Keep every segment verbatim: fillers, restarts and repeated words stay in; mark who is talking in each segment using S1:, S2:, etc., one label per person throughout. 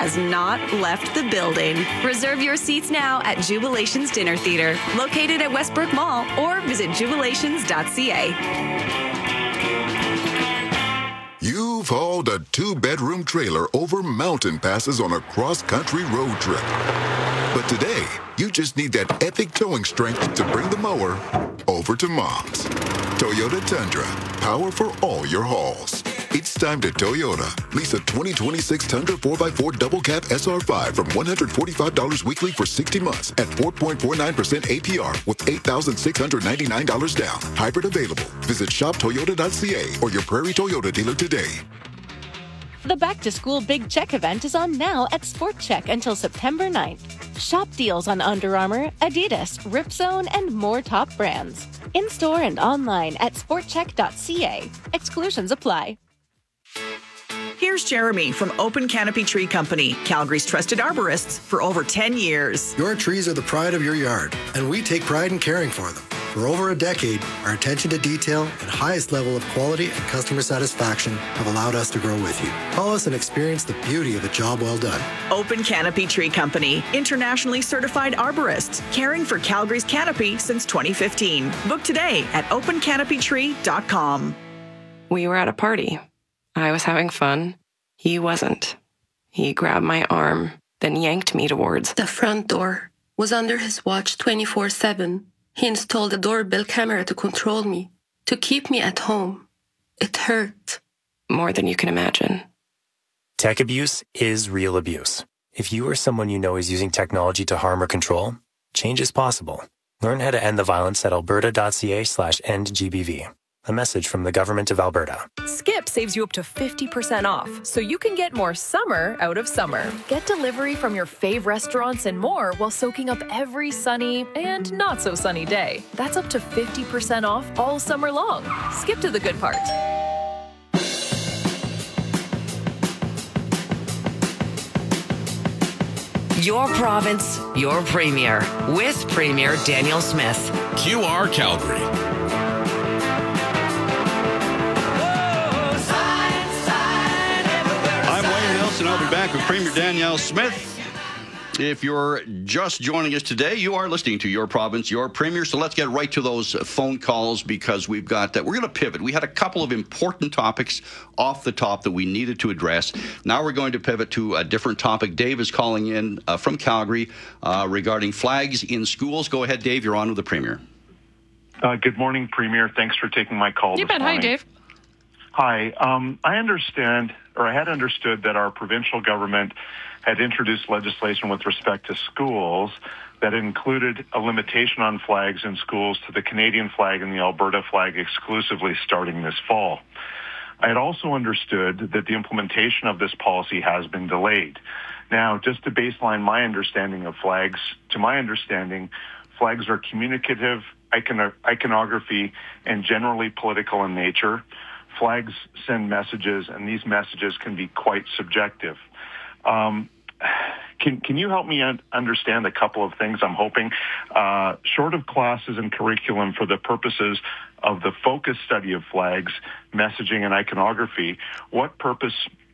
S1: has not left the building. Reserve your seats now at Jubilations Dinner Theater, located at Westbrook Mall, or visit jubilations dot c a.
S2: You've hauled a two-bedroom trailer over mountain passes on a cross-country road trip. But today, you just need that epic towing strength to bring the mower over to Mom's. Toyota Tundra, power for all your hauls. It's time to Toyota. Lease a twenty twenty-six Tundra four by four Double Cab S R five from one hundred forty-five dollars weekly for sixty months at four point four nine percent A P R with eight thousand six hundred ninety-nine dollars down. Hybrid available. Visit shop toyota dot c a or your Prairie Toyota dealer today.
S3: The Back to School Big Check event is on now at Sport Check until September ninth. Shop deals on Under Armour, Adidas, Ripzone, and more top brands. In-store and online at sport check dot c a. Exclusions apply.
S4: Here's Jeremy from Open Canopy Tree Company, Calgary's trusted arborists for over ten years.
S5: Your trees are the pride of your yard, and we take pride in caring for them. For over a decade, our attention to detail and highest level of quality and customer satisfaction have allowed us to grow with you. Call us and experience the beauty of a job well done.
S4: Open Canopy Tree Company, internationally certified arborists, caring for Calgary's canopy since twenty fifteen. Book today at open canopy tree dot com.
S6: We were at a party. I was having fun. He wasn't. He grabbed my arm, then yanked me towards
S7: the front door. Was under his watch twenty-four seven. He installed a doorbell camera to control me, to keep me at home. It hurt.
S6: More than you can imagine.
S8: Tech abuse is real abuse. If you or someone you know is using technology to harm or control, change is possible. Learn how to end the violence at alberta dot c a slash end G B V. A message from the Government of Alberta.
S9: Skip saves you up to fifty percent off, so you can get more summer out of summer. Get delivery from your fave restaurants and more while soaking up every sunny and not so sunny day. That's up to fifty percent off all summer long. Skip to the good part.
S10: Your province, your premier, with Premier Danielle Smith.
S11: Q R Calgary.
S12: And I'll be back with Premier Danielle Smith. If you're just joining us today, you are listening to Your Province, Your Premier. So let's get right to those phone calls because we've got that. We're going to pivot. We had a couple of important topics off the top that we needed to address. Now we're going to pivot to a different topic. Dave is calling in uh, from Calgary uh, regarding flags in schools. Go ahead, Dave. You're on with the Premier.
S13: Uh, good morning, Premier. Thanks for taking my call.
S6: You
S13: this
S6: bet.
S13: morning.
S6: Hi, Dave.
S13: Hi. Um, I understand, or I had understood that our provincial government had introduced legislation with respect to schools that included a limitation on flags in schools to the Canadian flag and the Alberta flag exclusively starting this fall. I had also understood that the implementation of this policy has been delayed. Now, just to baseline my understanding of flags, to my understanding, flags are communicative, icon- iconography, and generally political in nature. Flags send messages, and these messages can be quite subjective. Um, can can you help me un- understand a couple of things? I'm hoping, uh, short of classes and curriculum for the purposes of the focus study of flags, messaging, and iconography, what purpose?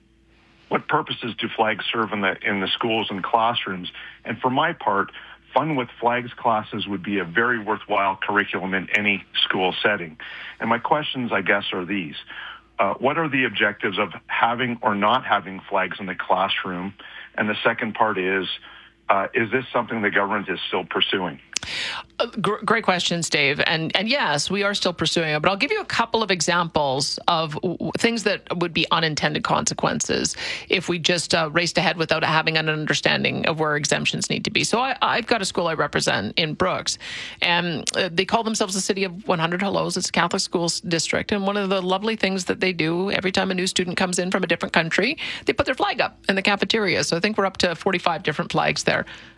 S13: What purposes do flags serve in the in the schools and classrooms? And for my part, Fun with Flags classes would be a very worthwhile curriculum in any school setting. And my questions, I guess, are these. Uh, what are the objectives of having or not having flags in the classroom? And the second part is, uh, is this something the government is still pursuing?
S14: Uh, gr- great questions, Dave. And and yes, we are still pursuing it. But I'll give you a couple of examples of w- things that would be unintended consequences if we just uh, raced ahead without having an understanding of where exemptions need to be. So I, I've got a school I represent in Brooks, and uh, they call themselves the City of one hundred Hellos. It's a Catholic schools district. And one of the lovely things that they do every time a new student comes in from a different country, they put their flag up in the cafeteria. So I think we're up to forty-five different flags there.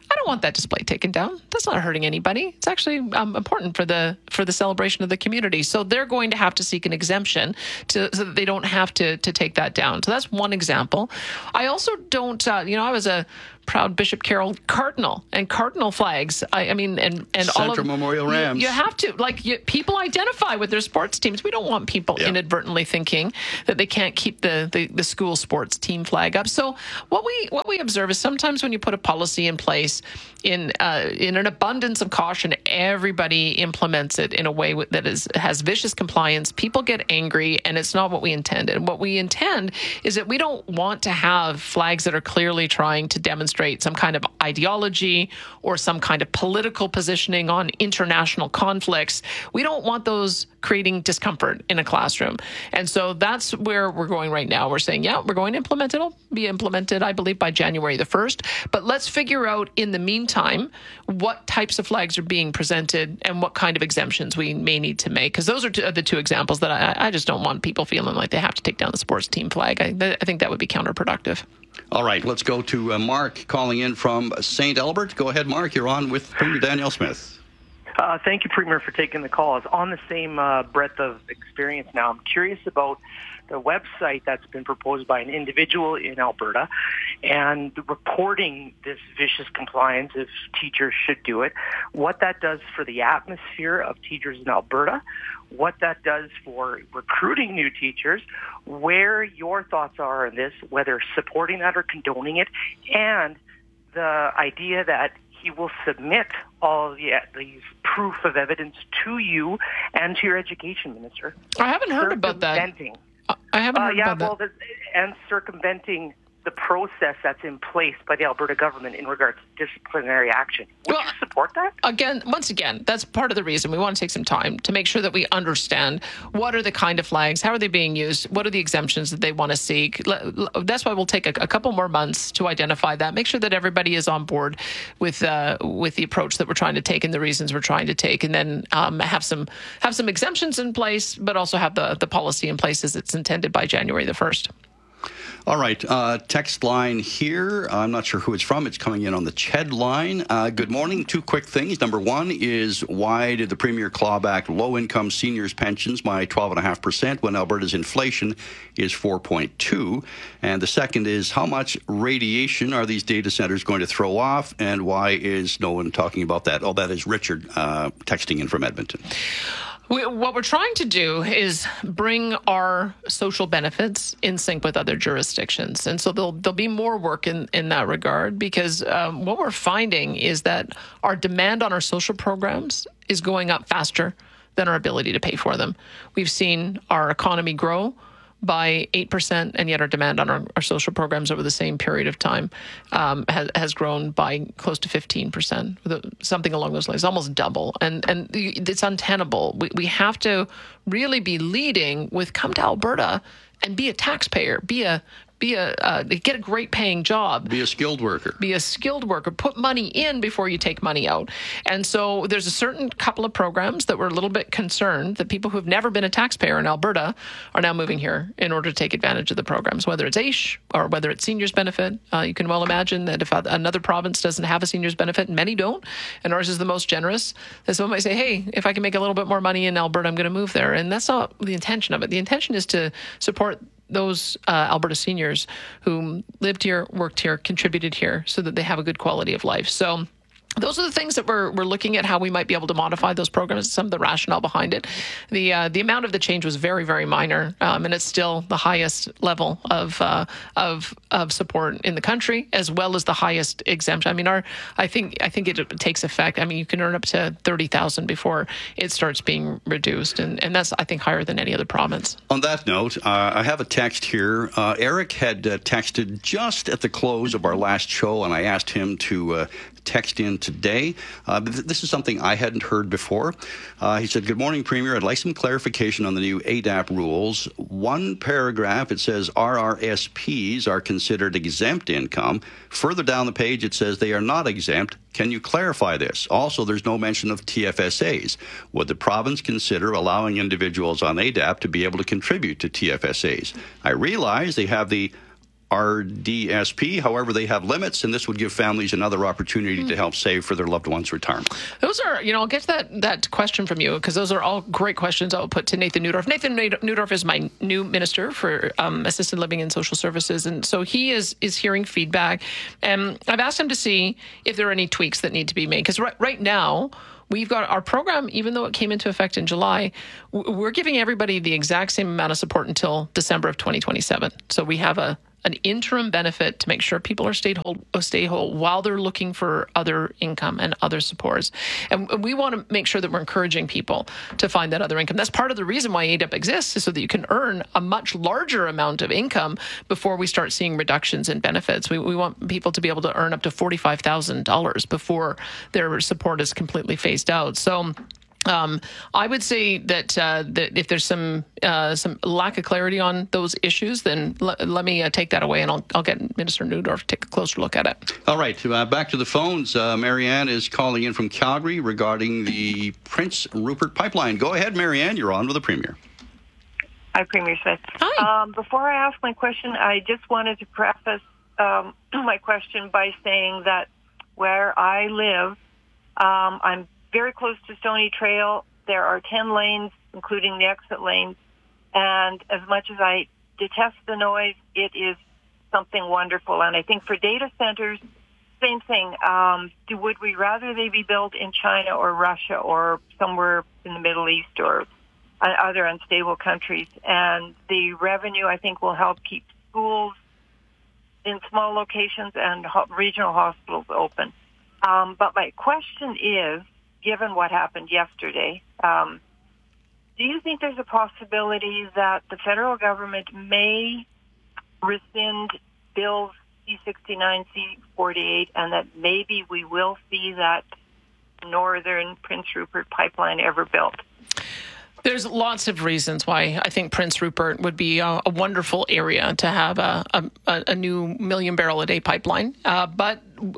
S14: I don't want that display taken down. That's not hurting anybody. It's actually um, important for the for the celebration of the community. So they're going to have to seek an exemption to, so that they don't have to to take that down. So that's one example. I also don't, uh, you know, I was a proud Bishop Carroll Cardinal, and Cardinal flags. I, I mean, and and
S12: Central
S14: all of
S12: Memorial Rams.
S14: You, you have to like you, people identify with their sports teams. We don't want people yeah. inadvertently thinking that they can't keep the, the the school sports team flag up. So what we what we observe is sometimes when you put a policy in place in uh, in an abundance of caution, everybody implements it in a way that is has vicious compliance. People get angry, and it's not what we intended. And what we intend is that we don't want to have flags that are clearly trying to demonstrate some kind of ideology or some kind of political positioning on international conflicts. We don't want those creating discomfort in a classroom. And so that's where we're going right now. We're saying, yeah, we're going to implement it. It'll be implemented, I believe, by January the first. But let's figure out in the meantime what types of flags are being presented and what kind of exemptions we may need to make. Because those are two, the two examples that I, I just don't want people feeling like they have to take down the sports team flag. I, I think that would be counterproductive.
S12: All right, let's go to uh, Mark calling in from Saint Albert. Go ahead, Mark. You're on with Premier Danielle Smith.
S11: Uh, thank you, Premier, for taking the call. It's on the same uh, breadth of experience now. I'm curious about the website that's been proposed by an individual in Alberta and reporting this vicious compliance if teachers should do it, what that does for the atmosphere of teachers in Alberta, what that does for recruiting new teachers, where your thoughts are on this, whether supporting that or condoning it, and the idea that he will submit all the, these proof of evidence to you and to your education minister.
S14: I haven't heard about that. I haven't heard
S11: uh, yeah,
S14: about
S11: well,
S14: that.
S11: And circumventing the process that's in place by the Alberta government in regards to disciplinary action. Would
S14: well,
S11: you support that?
S14: Again, once again, that's part of the reason we want to take some time to make sure that we understand what are the kind of flags, how are they being used, what are the exemptions that they want to seek. That's why we'll take a, a couple more months to identify that, make sure that everybody is on board with uh, with the approach that we're trying to take and the reasons we're trying to take, and then um, have some have some exemptions in place, but also have the, the policy in place as it's intended by January the first.
S12: All right, uh, text line here. I'm not sure who it's from. It's coming in on the C H E D line. Uh, good morning. Two quick things. Number one is, why did the Premier claw back low-income seniors' pensions by twelve point five percent when Alberta's inflation is four point two? And the second is, how much radiation are these data centers going to throw off, and why is no one talking about that? Oh, that is Richard uh, texting in from Edmonton.
S14: We, what we're trying to do is bring our social benefits in sync with other jurisdictions. And so there'll, there'll be more work in, in that regard, because um, what we're finding is that our demand on our social programs is going up faster than our ability to pay for them. We've seen our economy grow by eight percent, and yet our demand on our, our social programs over the same period of time um, has, has grown by close to fifteen percent, something along those lines, almost double. And and it's untenable. We, we have to really be leading with, come to Alberta and be a taxpayer, be a Be a uh, get a great paying job.
S12: Be a skilled worker.
S14: Be a skilled worker. Put money in before you take money out. And so there's a certain couple of programs that we're a little bit concerned that people who have never been a taxpayer in Alberta are now moving here in order to take advantage of the programs, whether it's A I S H or whether it's seniors benefit. Uh, you can well imagine that if another province doesn't have a seniors benefit, and many don't, and ours is the most generous, then someone might say, hey, if I can make a little bit more money in Alberta, I'm going to move there. And that's not the intention of it. The intention is to support those uh, Alberta seniors who lived here, worked here, contributed here, so that they have a good quality of life. So those are the things that we're we're looking at, how we might be able to modify those programs, some of the rationale behind it. The uh, the amount of the change was very, very minor, um, and it's still the highest level of uh, of of support in the country, as well as the highest exemption. I mean, our I think I think it takes effect. I mean, you can earn up to thirty thousand before it starts being reduced, and, and that's, I think, higher than any other province.
S12: On that note, uh, I have a text here. Uh, Eric had uh, texted just at the close of our last show, and I asked him to uh, text in today. Uh, this is something I hadn't heard before. Uh, he said, good morning, Premier. I'd like some clarification on the new A D A P rules. One paragraph, it says R R S Ps are considered exempt income. Further down the page, it says they are not exempt. Can you clarify this? Also, there's no mention of T F S As. Would the province consider allowing individuals on A D A P to be able to contribute to T F S As? I realize they have the R D S P. However, they have limits, and this would give families another opportunity mm. to help save for their loved ones' retirement.
S14: Those are, you know, I'll get to that, that question from you, because those are all great questions I'll put to Nathan Neudorf. Nathan Neudorf is my new minister for um, assisted living and social services, and so he is is hearing feedback. And I've asked him to see if there are any tweaks that need to be made, because right, right now, we've got our program, even though it came into effect in July, we're giving everybody the exact same amount of support until December of twenty twenty-seven. So we have a an interim benefit to make sure people are stay whole, stay whole while they're looking for other income and other supports. And we want to make sure that we're encouraging people to find that other income. That's part of the reason why A D A P exists, is so that you can earn a much larger amount of income before we start seeing reductions in benefits. We, we want people to be able to earn up to forty-five thousand dollars before their support is completely phased out. So Um, I would say that uh, that if there's some uh, some lack of clarity on those issues, then l- let me uh, take that away, and I'll I'll get Minister Neudorf to take a closer look at it.
S12: All right, uh, back to the phones. Uh, Marianne is calling in from Calgary regarding the Prince Rupert pipeline. Go ahead, Marianne. You're on with the Premier.
S15: Hi, Premier Smith.
S14: Hi.
S15: Um, before I ask my question, I just wanted to preface um, my question by saying that where I live, um, I'm very close to Stony Trail. There are ten lanes, including the exit lanes. And as much as I detest the noise, it is something wonderful. And I think for data centers, same thing. Um, do, would we rather they be built in China or Russia or somewhere in the Middle East or other unstable countries? And the revenue, I think, will help keep schools in small locations and ho- regional hospitals open. Um, but my question is, given what happened yesterday, um, do you think there's a possibility that the federal government may rescind bills C sixty-nine, C forty-eight, and that maybe we will see that northern Prince Rupert pipeline ever built?
S14: There's lots of reasons why I think Prince Rupert would be a, a wonderful area to have a, a, a new million barrel a day pipeline. Uh, but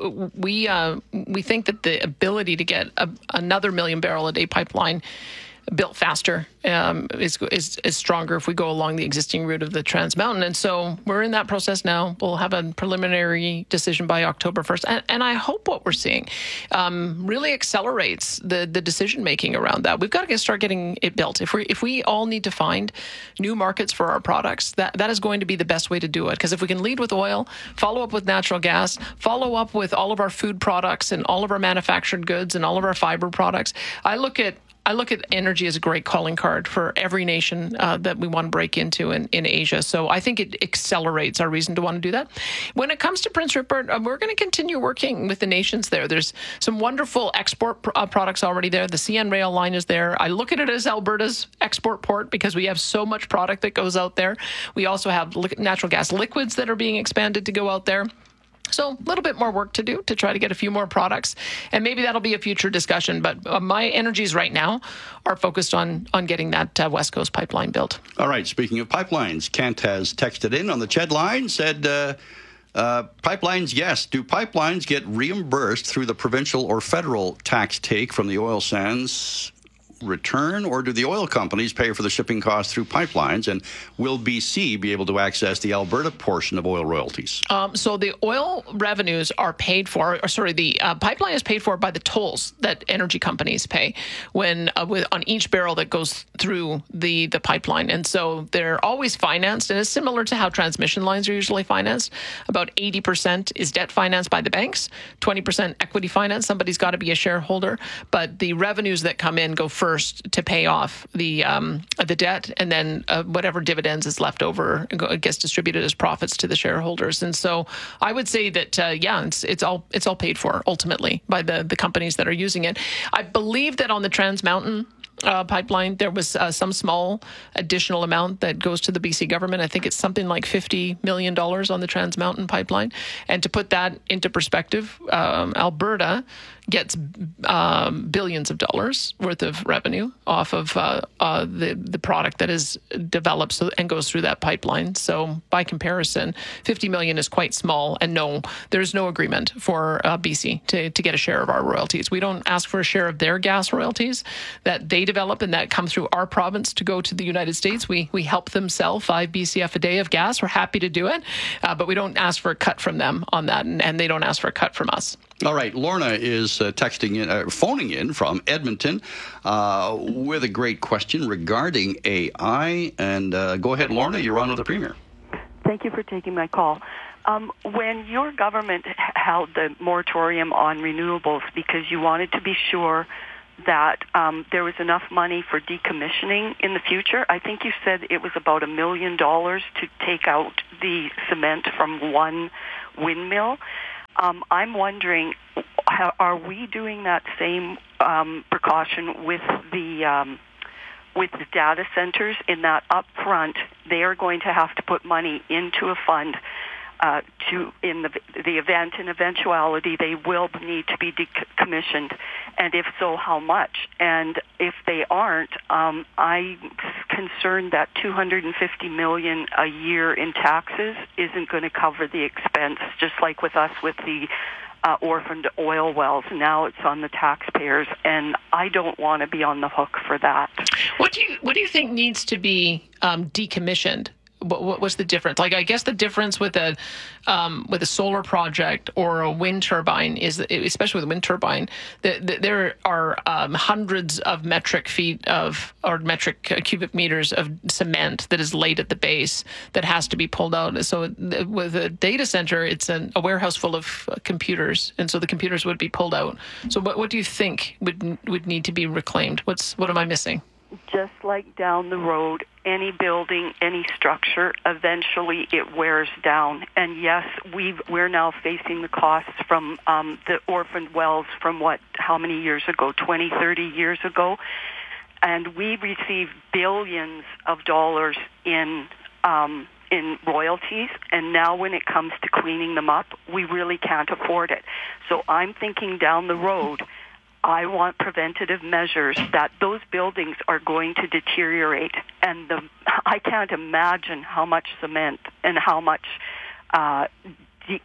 S14: we uh, we think that the ability to get a, another million barrel a day pipeline built faster um, is, is is stronger if we go along the existing route of the Trans Mountain. And so we're in that process now. We'll have a preliminary decision by October first. And, and I hope what we're seeing um, really accelerates the, the decision-making around that. We've got to get, start getting it built. If we if we all need to find new markets for our products, that, that is going to be the best way to do it. Because if we can lead with oil, follow up with natural gas, follow up with all of our food products and all of our manufactured goods and all of our fiber products, I look at I look at energy as a great calling card for every nation uh, that we want to break into in, in Asia. So I think it accelerates our reason to want to do that. When it comes to Prince Rupert, uh, we're going to continue working with the nations there. There's some wonderful export pr- uh, products already there. The C N rail line is there. I look at it as Alberta's export port because we have so much product that goes out there. We also have li- natural gas liquids that are being expanded to go out there. So a little bit more work to do to try to get a few more products, and maybe that'll be a future discussion. But uh, my energies right now are focused on on getting that uh, West Coast pipeline built.
S12: All right. Speaking of pipelines, Kent has texted in on the Ched line, said, uh, uh, pipelines, yes. Do pipelines get reimbursed through the provincial or federal tax take from the oil sands return, or do the oil companies pay for the shipping costs through pipelines? And will B C be able to access the Alberta portion of oil royalties?
S14: Um, so the oil revenues are paid for, or sorry, the uh, pipeline is paid for by the tolls that energy companies pay when uh, with, on each barrel that goes through the, the pipeline. And so they're always financed, and it's similar to how transmission lines are usually financed. About eighty percent is debt financed by the banks, twenty percent equity finance. Somebody's got to be a shareholder, but the revenues that come in go first First to pay off the um, the debt, and then uh, whatever dividends is left over gets distributed as profits to the shareholders. And so I would say that uh, yeah, it's it's all it's all paid for ultimately by the the companies that are using it. I believe that on the Trans Mountain Uh, pipeline, there was uh, some small additional amount that goes to the B C government. I think it's something like fifty million dollars on the Trans Mountain pipeline. And to put that into perspective, um, Alberta gets um, billions of dollars worth of revenue off of uh, uh, the, the product that is developed so, and goes through that pipeline. So by comparison, fifty million is quite small. And no, there's no agreement for uh, B C to, to get a share of our royalties. We don't ask for a share of their gas royalties that they develop and that come through our province to go to the United States, we we help them sell five B C F a day of gas. We're happy to do it, uh, but we don't ask for a cut from them on that, and, and they don't ask for a cut from us.
S12: All right, Lorna is uh, texting in, uh, phoning in from Edmonton uh, with a great question regarding A I. And uh, go ahead, Lorna, you're on with the Premier.
S16: Thank you for taking my call. Um, when your government held the moratorium on renewables because you wanted to be sure that um, there was enough money for decommissioning in the future, I think you said it was about a million dollars to take out the cement from one windmill. Um, I'm wondering, how, are we doing that same um, precaution with the um, with the data centers in that up front they are going to have to put money into a fund uh, to in the the event and eventuality they will need to be decommissioned, and if so, how much? And if they aren't, um, I'm concerned that two hundred fifty million dollars a year in taxes isn't going to cover the expense, just like with us with the Uh, orphaned oil wells. Now it's on the taxpayers, and I don't want to be on the hook for that.
S14: What do you What do you think needs to be um, decommissioned? What, what what's the difference? Like, I guess the difference with a um, with a solar project or a wind turbine is, that, especially with a wind turbine, that, that there are um, hundreds of metric feet of or metric cubic meters of cement that is laid at the base that has to be pulled out. So with a data center, it's an, a warehouse full of computers, and so the computers would be pulled out. So what what do you think would would need to be reclaimed? What's what am I missing?
S16: Just like down the road, any building, any structure, eventually it wears down. And yes, we've, we're now facing the costs from um, the orphaned wells from what, how many years ago, twenty, thirty years ago. And we receive billions of dollars in um, in royalties. And now when it comes to cleaning them up, we really can't afford it. So I'm thinking down the road, I want preventative measures that those buildings are going to deteriorate, and the, I can't imagine how much cement and how much uh, de-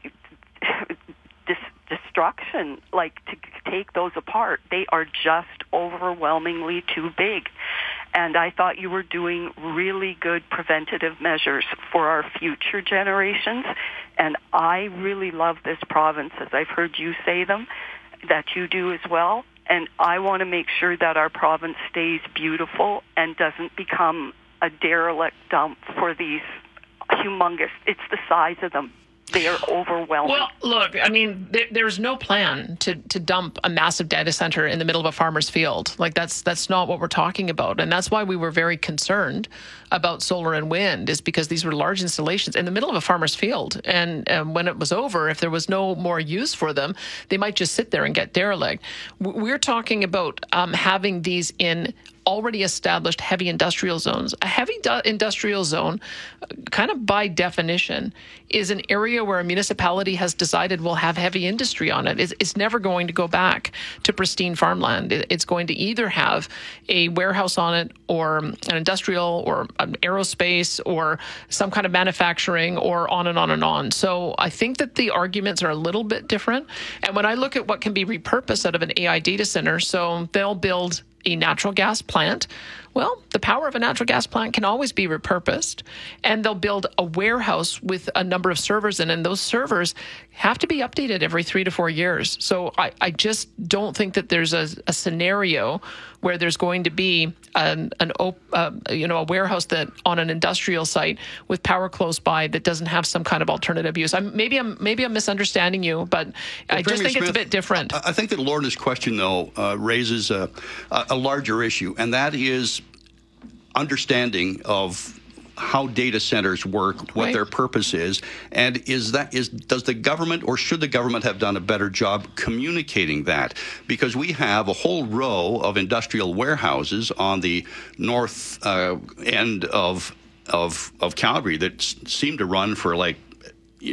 S16: dis- destruction, like to take those apart. They are just overwhelmingly too big. And I thought you were doing really good preventative measures for our future generations. And I really love this province, as I've heard you say them, that you do as well. And I want to make sure that our province stays beautiful and doesn't become a derelict dump for these humongous, it's the size of them. They are overwhelming.
S14: Well, look, I mean, there, there's no plan to, to dump a massive data center in the middle of a farmer's field. Like, that's that's not what we're talking about. And that's why we were very concerned about solar and wind, is because these were large installations in the middle of a farmer's field. And um, when it was over, if there was no more use for them, they might just sit there and get derelict. We're talking about um, having these in already established heavy industrial zones. A heavy du- industrial zone, kind of by definition, is an area where a municipality has decided will have heavy industry on it. It's, it's never going to go back to pristine farmland. It, it's going to either have a warehouse on it, or an industrial, or an aerospace, or some kind of manufacturing, or on and on and on. So I think that the arguments are a little bit different. And when I look at what can be repurposed out of an A I data center, so they'll build a natural gas plant. Well, the power of a natural gas plant can always be repurposed, and they'll build a warehouse with a number of servers in, and those servers have to be updated every three to four years. So I, I just don't think that there's a, a scenario where there's going to be an, an op, uh, you know, a warehouse that on an industrial site with power close by that doesn't have some kind of alternative use. I'm, maybe I'm maybe I'm misunderstanding you, but well, I just think Smith, it's a bit different.
S12: I think that Lorna's question, though, uh, raises a, a larger issue, and that is understanding of how data centers work, what right. their purpose is, and is that is does the government, or should the government have done a better job communicating that? Because we have a whole row of industrial warehouses on the north uh, end of of of Calgary that s- seem to run for like, you know,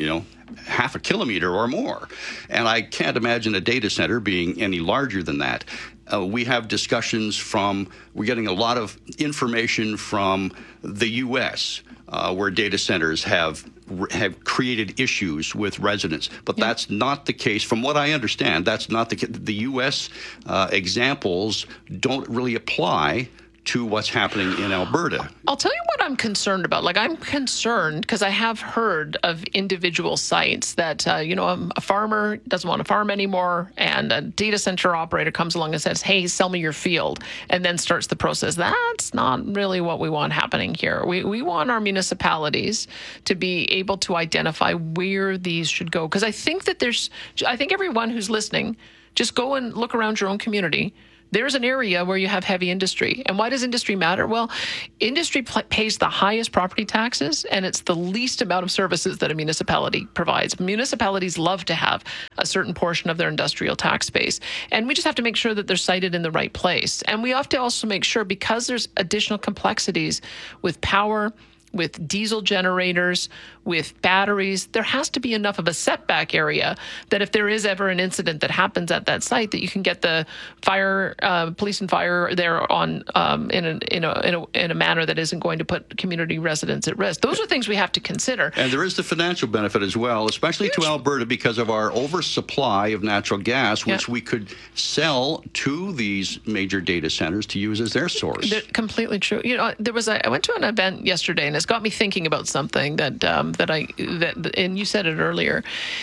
S12: half a kilometer or more. And I can't imagine a data center being any larger than that. Uh, we have discussions from, we're getting a lot of information from the U S, uh, where data centers have have created issues with residents. But yeah. that's not the case. From what I understand, that's not the case. The U S uh, examples don't really apply to what's happening in Alberta.
S14: I'll tell you what I'm concerned about. Like, I'm concerned because I have heard of individual sites that, uh, you know, a, a farmer doesn't want to farm anymore, and a data center operator comes along and says, hey, sell me your field, and then starts the process. That's not really what we want happening here. We, we want our municipalities to be able to identify where these should go. Because I think that there's, I think everyone who's listening, just go and look around your own community. There's an area where you have heavy industry. And why does industry matter? Well, industry pl- pays the highest property taxes, and it's the least amount of services that a municipality provides. Municipalities love to have a certain portion of their industrial tax base. And we just have to make sure that they're sited in the right place. And we have to also make sure, because there's additional complexities with power, with diesel generators, with batteries, there has to be enough of a setback area that if there is ever an incident that happens at that site, that you can get the fire, uh, police and fire there on um, in, a, in, a, in, a, in a manner that isn't going to put community residents at risk. Those are things we have to consider.
S12: And there is the financial benefit as well, especially Huge. to Alberta, because of our oversupply of natural gas, which yep. we could sell to these major data centers to use as their source.
S14: They're completely true. You know, there was a, I went to an event yesterday, and it's got me thinking about something that um, that I that and you said it earlier,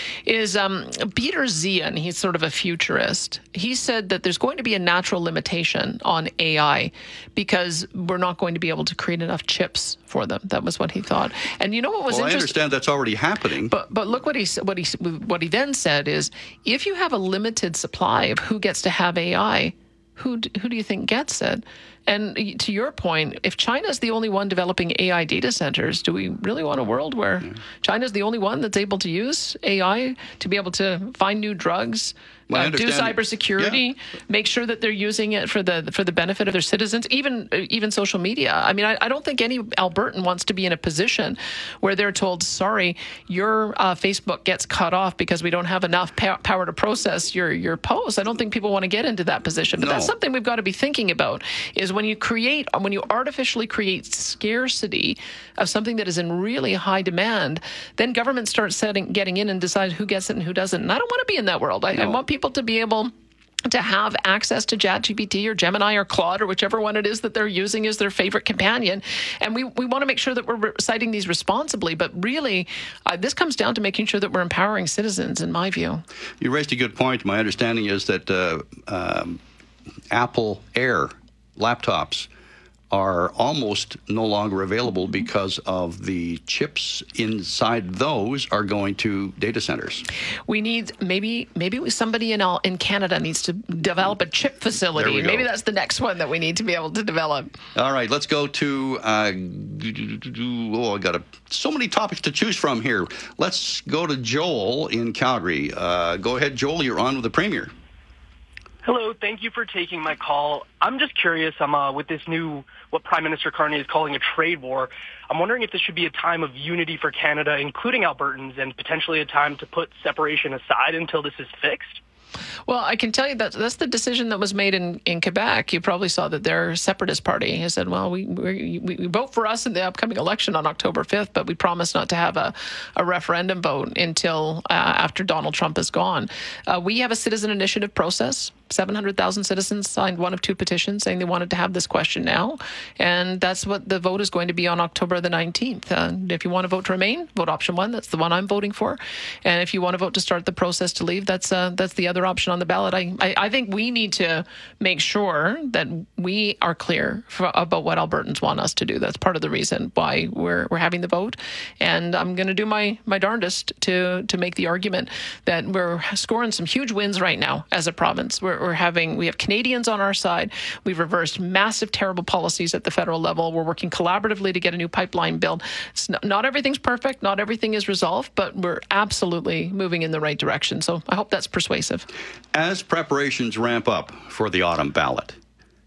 S14: is um, Peter Zeihan. He's sort of a futurist. He said that there's going to be a natural limitation on A I because we're not going to be able to create enough chips for them. That was what he thought. And you know what was
S12: well,
S14: interesting?
S12: I understand that's already happening.
S14: But but look what he what he what he then said is, if you have a limited supply of who gets to have A I, who who do you think gets it? And to your point, if China's the only one developing A I data centers, do we really want a world where yeah. China's the only one that's able to use A I to be able to find new drugs, uh, do cybersecurity, yeah. make sure that they're using it for the for the benefit of their citizens, even even social media? I mean, I, I don't think any Albertan wants to be in a position where they're told, sorry, your uh, Facebook gets cut off because we don't have enough pa- power to process your, your posts. I don't think people want to get into that position. But no. that's something we've got to be thinking about, is when you create, when you artificially create scarcity of something that is in really high demand, then government starts setting, getting in and decide who gets it and who doesn't. And I don't want to be in that world. I, no. I want people to be able to have access to ChatGPT or Gemini or Claude or whichever one it is that they're using as their favorite companion. And we, we want to make sure that we're citing these responsibly. But really, uh, this comes down to making sure that we're empowering citizens, in my view.
S12: You raised a good point. My understanding is that uh, um, Apple Air laptops are almost no longer available because of the chips inside those are going to data centers.
S14: We need maybe maybe somebody in all, in Canada needs to develop a chip facility. Maybe that's the next one that we need to be able to develop.
S12: All right, let's go to uh, oh, I got a, so many topics to choose from here. Let's go to Joel in Calgary. Uh, go ahead, Joel. You're on with the Premier.
S17: Hello, thank you for taking my call. I'm just curious, I'm uh, with this new, what Prime Minister Carney is calling a trade war, I'm wondering if this should be a time of unity for Canada, including Albertans, and potentially a time to put separation aside until this is fixed.
S14: Well, I can tell you that that's the decision that was made in, in Quebec. You probably saw that their separatist party has said, well, we, we we vote for us in the upcoming election on October fifth, but we promise not to have a, a referendum vote until uh, after Donald Trump is gone. Uh, we have a citizen initiative process. seven hundred thousand citizens signed one of two petitions saying they wanted to have this question now. And that's what the vote is going to be on October the nineteenth. Uh, if you want to vote to remain, vote option one. That's the one I'm voting for. And if you want to vote to start the process to leave, that's uh, that's the other option on the ballot. I, I, I think we need to make sure that we are clear for, about what Albertans want us to do. That's part of the reason why we're we're having the vote. And I'm going to do my, my darndest to, to make the argument that we're scoring some huge wins right now as a province. We're We're having, we have Canadians on our side. We've reversed massive, terrible policies at the federal level. We're working collaboratively to get a new pipeline built. It's not, not everything's perfect. Not everything is resolved, but we're absolutely moving in the right direction. So I hope that's persuasive.
S12: As preparations ramp up for the autumn ballot,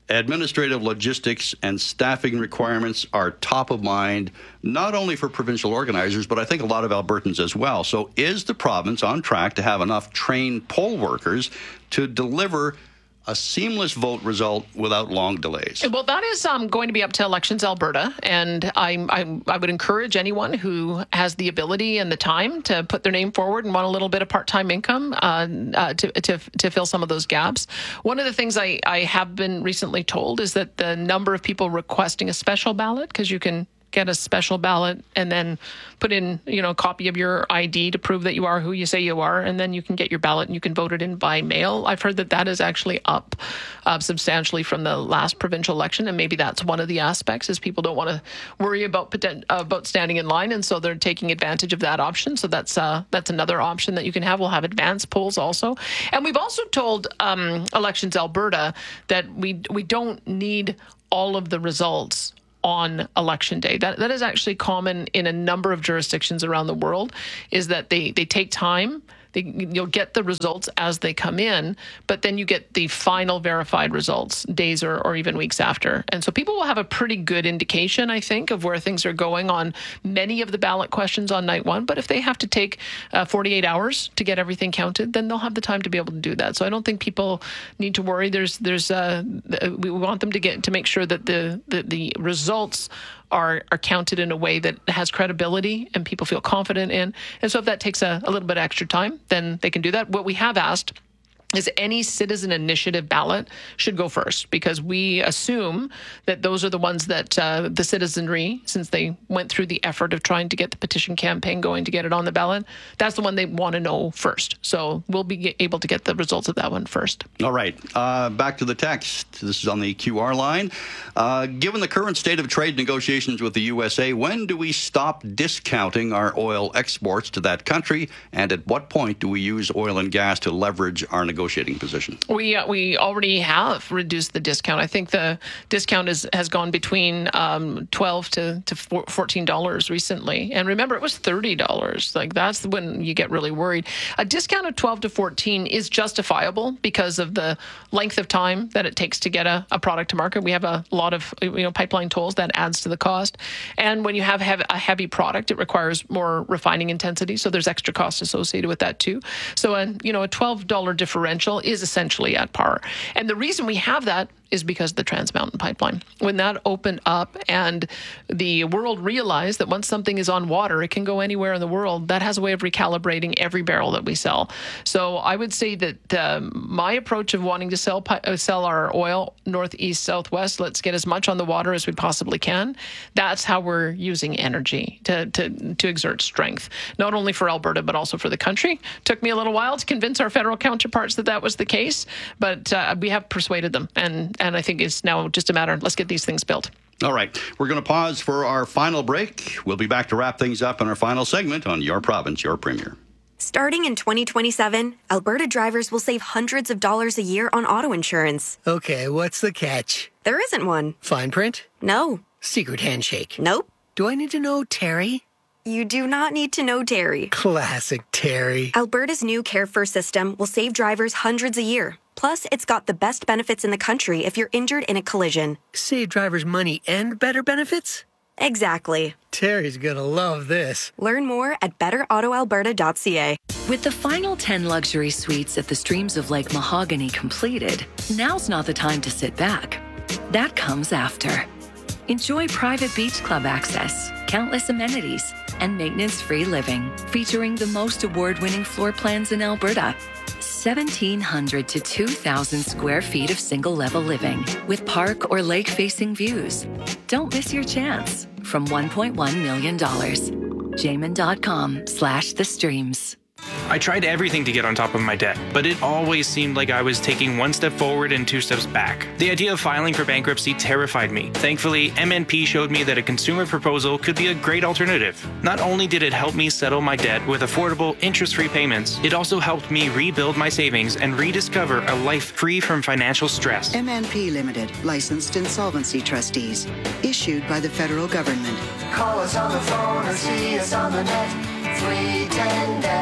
S12: administrative logistics and staffing requirements are top of mind, not only for provincial organizers, but I think a lot of Albertans as well. So is the province on track to have enough trained poll workers to deliver a seamless vote result without long delays?
S14: Well, that is um, going to be up to Elections Alberta, and I, I, I would encourage anyone who has the ability and the time to put their name forward and want a little bit of part-time income uh, uh, to, to to fill some of those gaps. One of the things I, I have been recently told is that the number of people requesting a special ballot, because you can get a special ballot and then put in, you know, a copy of your I D to prove that you are who you say you are, and then you can get your ballot and you can vote it in by mail. I've heard that that is actually up uh, substantially from the last provincial election, and maybe that's one of the aspects is people don't want to worry about poten- uh, about standing in line, and so they're taking advantage of that option. So that's uh, that's another option that you can have. We'll have advanced polls also, and we've also told um, Elections Alberta that we we don't need all of the results on election day. That that is actually common in a number of jurisdictions around the world, is that they, they take time. They, you'll get the results as they come in, but then you get the final verified results days or, or even weeks after. And so people will have a pretty good indication, I think, of where things are going on many of the ballot questions on night one. But if they have to take uh, forty-eight hours to get everything counted, then they'll have the time to be able to do that. So I don't think people need to worry. There's, there's, uh, we want them to get to make sure that the, the, the results are are counted in a way that has credibility and people feel confident in. And so if that takes a, a little bit of extra time, then they can do that. What we have asked is any citizen initiative ballot should go first, because we assume that those are the ones that uh, the citizenry, since they went through the effort of trying to get the petition campaign going to get it on the ballot, that's the one they want to know first. So we'll be able to get the results of that one first.
S12: All right. Uh, back to the text. This is on the Q R line. Uh, given the current state of trade negotiations with the U S A, when do we stop discounting our oil exports to that country? And at what point do we use oil and gas to leverage our negotiations? Negotiating position?
S14: We uh, we already have reduced the discount. I think the discount is, has gone between um, twelve to to fourteen dollars recently. And remember, it was thirty dollars. Like that's when you get really worried. A discount of twelve to fourteen is justifiable because of the length of time that it takes to get a, a product to market. We have a lot of you know pipeline tolls that adds to the cost. And when you have, have a heavy product, it requires more refining intensity. So there's extra costs associated with that too. So a you know a twelve dollars differential is essentially at par. And the reason we have that is because of the Trans Mountain Pipeline. When that opened up and the world realized that once something is on water, it can go anywhere in the world, that has a way of recalibrating every barrel that we sell. So I would say that um, my approach of wanting to sell uh, sell our oil northeast, southwest, let's get as much on the water as we possibly can. That's how we're using energy to, to, to exert strength, not only for Alberta, but also for the country. Took me a little while to convince our federal counterparts that that was the case, but uh, we have persuaded them. And And I think it's now just a matter of let's get these things built.
S12: All right. We're going to pause for our final break. We'll be back to wrap things up in our final segment on Your Province, Your Premier.
S1: Starting in twenty twenty-seven, Alberta drivers will save hundreds of dollars a year on auto insurance.
S18: Okay, what's the catch?
S1: There isn't one.
S18: Fine print?
S1: No.
S18: Secret handshake?
S1: Nope.
S18: Do I need to know Terry?
S1: You do not need to know Terry.
S18: Classic Terry.
S1: Alberta's new Care First system will save drivers hundreds a year. Plus, it's got the best benefits in the country if you're injured in a collision.
S18: Save drivers money and better benefits?
S1: Exactly.
S18: Terry's gonna love this.
S1: Learn more at better auto alberta dot c a.
S19: With the final ten luxury suites at the Streams of Lake Mahogany completed, now's not the time to sit back. That comes after. Enjoy private beach club access, countless amenities, and maintenance-free living, featuring the most award-winning floor plans in Alberta. seventeen hundred to two thousand square feet of single-level living with park or lake-facing views. Don't miss your chance. From one point one million dollars. Jamin.com slash the streams.
S20: I tried everything to get on top of my debt, but it always seemed like I was taking one step forward and two steps back. The idea of filing for bankruptcy terrified me. Thankfully, M N P showed me that a consumer proposal could be a great alternative. Not only did it help me settle my debt with affordable, interest-free payments, it also helped me rebuild my savings and rediscover a life free from financial stress.
S21: M N P Limited, licensed insolvency trustees, issued by the federal government.
S22: Call us on the phone or see us on the net. three ten net.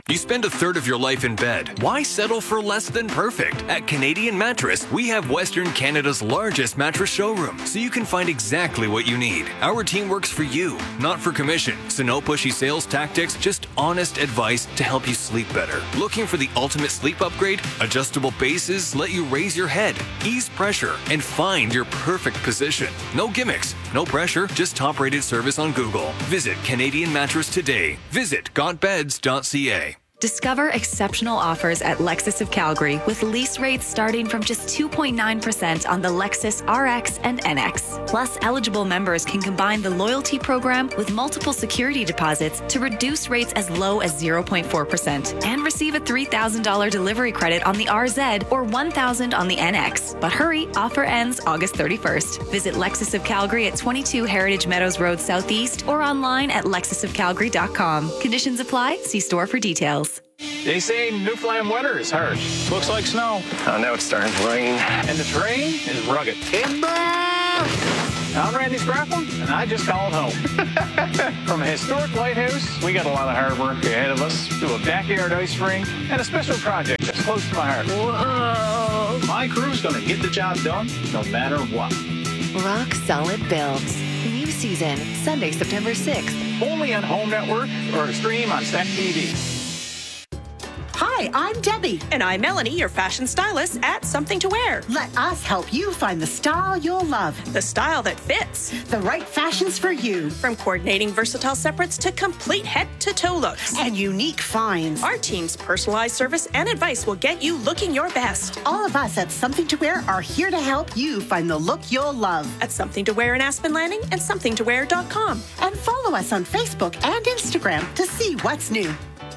S2: You spend a third of your life in bed. Why settle for less than perfect? At Canadian Mattress, we have Western Canada's largest mattress showroom, so you can find exactly what you need. Our team works for you, not for commission. So no pushy sales tactics, just honest advice to help you sleep better. Looking for the ultimate sleep upgrade? Adjustable bases let you raise your head, ease pressure, and find your perfect position. No gimmicks, no pressure, just top-rated service on Google. Visit Canadian Mattress today. Visit got beds dot c a.
S1: Discover exceptional offers at Lexus of Calgary with lease rates starting from just two point nine percent on the Lexus R X and N X. Plus, eligible members can combine the loyalty program with multiple security deposits to reduce rates as low as zero point four percent and receive a three thousand dollars delivery credit on the R Z or one thousand dollars on the N X. But hurry, offer ends August thirty-first. Visit Lexus of Calgary at twenty-two Heritage Meadows Road Southeast or online at lexus of calgary dot com. Conditions apply. See store for details.
S22: They say Newfoundland winter is harsh. Looks like snow.
S23: Oh, now it's starting to rain.
S22: And the terrain is rugged. Timber! I'm Randy Scrappin, and I just called home. From a historic lighthouse, we got a lot of hard work ahead of us, to a backyard ice rink, and a special project that's close to my heart. Whoa! My crew's going to get the job done, no matter what.
S24: Rock Solid Builds. New season, Sunday, September sixth.
S22: Only on Home Network or stream on Stack T V.
S25: Hi, I'm Debbie.
S26: And I'm Melanie, your fashion stylist at Something to Wear.
S25: Let us help you find the style you'll love.
S26: The style that fits.
S25: The right fashions for you.
S26: From coordinating versatile separates to complete head-to-toe looks.
S25: And unique finds.
S26: Our team's personalized service and advice will get you looking your best.
S25: All of us at Something to Wear are here to help you find the look you'll love.
S26: At Something to Wear in Aspen Landing and something to wear dot com.
S25: And follow us on Facebook and Instagram to see what's new.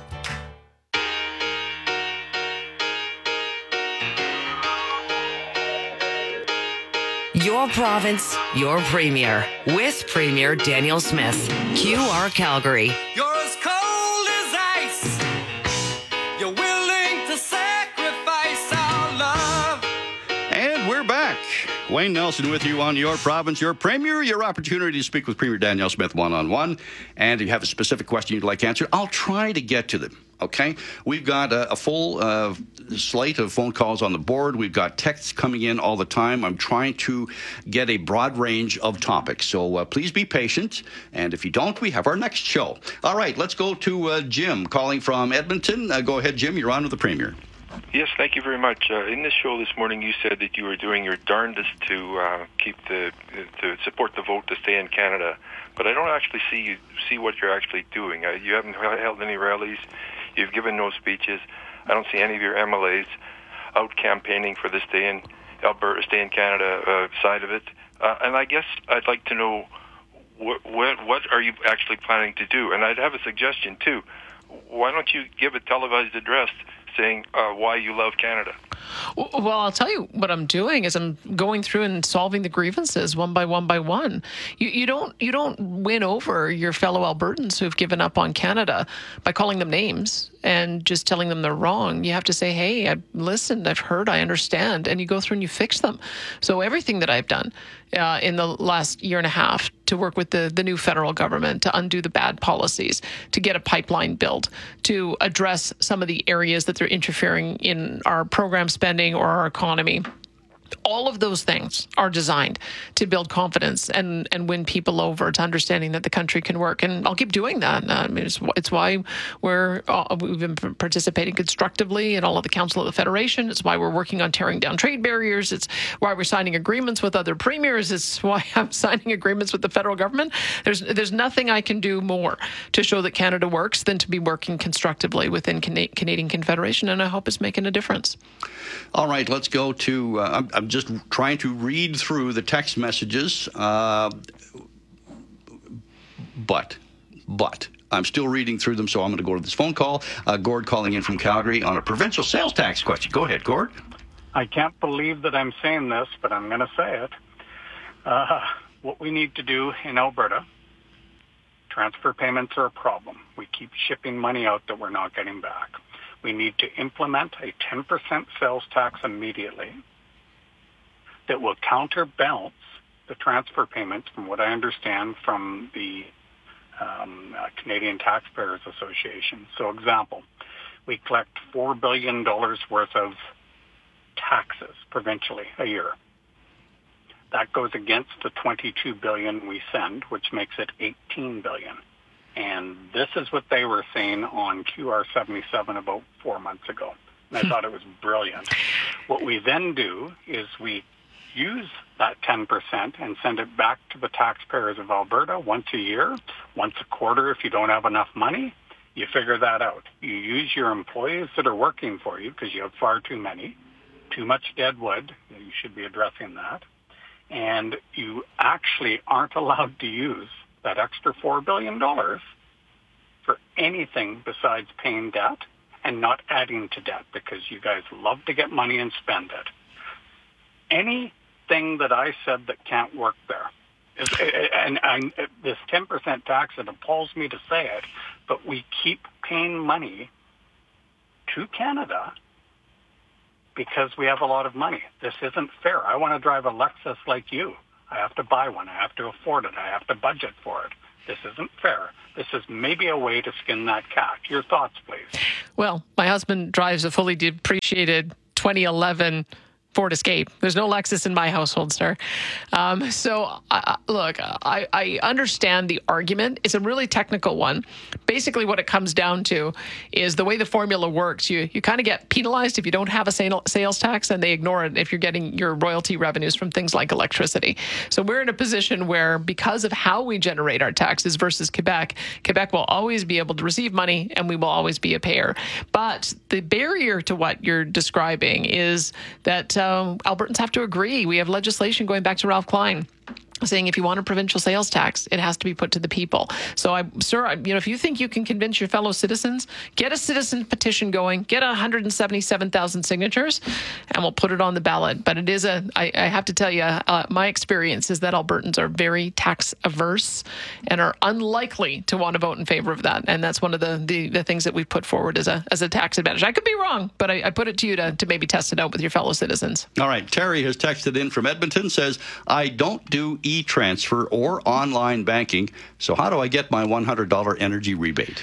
S10: Your province, your premier. With Premier Danielle Smith. Q R Calgary.
S27: You're as cold as ice. You're willing to sacrifice our love.
S12: And we're back. Wayne Nelson with you on Your Province, Your Premier. Your opportunity to speak with Premier Danielle Smith one-on-one. And if you have a specific question you'd like answered, I'll try to get to them. Okay, we've got a, a full uh, slate of phone calls on the board. We've got texts coming in all the time. I'm trying to get a broad range of topics. So uh, please be patient. And if you don't, we have our next show. All right, let's go to uh, Jim calling from Edmonton. Uh, go ahead, Jim. You're on with the Premier.
S28: Yes, thank you very much. Uh, in this show this morning, you said that you were doing your darndest to uh, keep the to support the vote to stay in Canada, but I don't actually see you see what you're actually doing. Uh, you haven't held any rallies. You've given no speeches. I don't see any of your M L As out campaigning for the stay in Alberta, stay in Canada uh, side of it. Uh, and I guess I'd like to know what, what what are you actually planning to do? And I'd have a suggestion too. Why don't you give a televised address saying uh, why you love Canada?
S14: Well, I'll tell you what I'm doing is I'm going through and solving the grievances one by one by one. You, you don't you don't win over your fellow Albertans who've given up on Canada by calling them names and just telling them they're wrong. You have to say, hey, I've listened, I've heard, I understand, and you go through and you fix them. So everything that I've done uh, in the last year and a half to work with the, the new federal government to undo the bad policies, to get a pipeline built, to address some of the areas that they're interfering in our program spending or our economy. All of those things are designed to build confidence and, and win people over to understanding that the country can work. And I'll keep doing that. I mean, it's, it's why we're, uh, we've been participating constructively in all of the Council of the Federation. It's why we're working on tearing down trade barriers. It's why we're signing agreements with other premiers. It's why I'm signing agreements with the federal government. There's, there's nothing I can do more to show that Canada works than to be working constructively within Can- Canadian Confederation. And I hope it's making a difference.
S12: All right, let's go to, uh, I'm, I'm just trying to read through the text messages, uh, but, but, I'm still reading through them, so I'm going to go to this phone call. Uh, Gord calling in from Calgary on a provincial sales tax question. Go ahead, Gord.
S29: I can't believe that I'm saying this, but I'm going to say it. Uh, what we need to do in Alberta, transfer payments are a problem. We keep shipping money out that we're not getting back. We need to implement a ten percent sales tax immediately that will counterbalance the transfer payments, from what I understand from the um, uh, Canadian Taxpayers Association. So, example, we collect four billion dollars worth of taxes provincially a year. That goes against the twenty-two billion dollars we send, which makes it eighteen billion dollars. And this is what they were saying on Q R seventy-seven about four months ago. And I thought it was brilliant. What we then do is we use that ten percent and send it back to the taxpayers of Alberta once a year, once a quarter if you don't have enough money. You figure that out. You use your employees that are working for you because you have far too many, too much dead wood. You should be addressing that. And you actually aren't allowed to use that extra four billion dollars for anything besides paying debt and not adding to debt, because you guys love to get money and spend it. Anything that I said that can't work there is, and, and this ten percent tax, it appalls me to say it, but we keep paying money to Canada because we have a lot of money. This isn't fair. I want to drive a Lexus like you. I have to buy one. I have to afford it. I have to budget for it. This isn't fair. This is maybe a way to skin that cat. Your thoughts, please.
S14: Well, my husband drives a fully depreciated twenty eleven Ford Escape. There's no Lexus in my household, sir. Um, so, uh, look, I, I understand the argument. It's a really technical one. Basically, what it comes down to is the way the formula works. You you kind of get penalized if you don't have a sales tax, and they ignore it if you're getting your royalty revenues from things like electricity. So we're in a position where, because of how we generate our taxes versus Quebec, Quebec will always be able to receive money, and we will always be a payer. But the barrier to what you're describing is that Um, Albertans have to agree. We have legislation going back to Ralph Klein saying if you want a provincial sales tax, it has to be put to the people. So, I, sir, I, you know, if you think you can convince your fellow citizens, get a citizen petition going, get one hundred seventy-seven thousand signatures, and we'll put it on the ballot. But it is a, I, I have to tell you, uh, my experience is that Albertans are very tax averse and are unlikely to want to vote in favor of that. And that's one of the, the, the things that we've put forward as a as a tax advantage. I could be wrong, but I, I put it to you to, to maybe test it out with your fellow citizens.
S12: All right. Terry has texted in from Edmonton, says, I don't do e-transfer or online banking, so how do I get my one hundred dollars energy rebate?